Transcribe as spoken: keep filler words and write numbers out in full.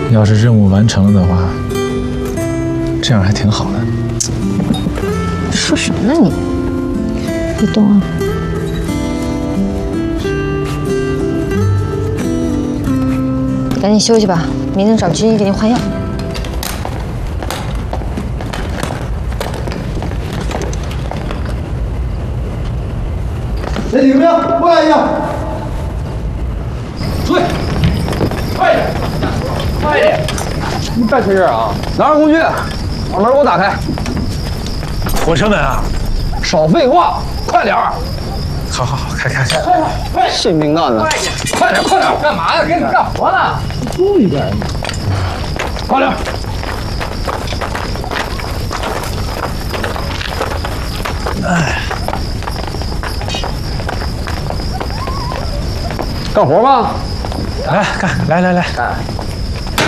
要是任务完成了的话，这样还挺好的。 说什么呢你？别动啊！赶紧休息吧，明天找军医给你换药。 雷警兵，过来一下！ 注意，快点，快点！你别在这儿啊！拿上工具，把门给我打开。 火车门啊！ 少废话，快点儿！ 好好好，开开开！ 快，谁命案呢？快点，快点！干嘛呀？给你干活呢！注意点，快点！ 哎， 干活吗？ 来干，来来来， 干。